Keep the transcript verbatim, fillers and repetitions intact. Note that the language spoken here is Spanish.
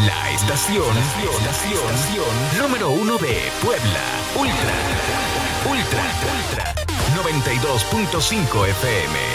La estación, estación, número uno de Puebla. Ultra, Ultra, Ultra, noventa y dos punto cinco F M.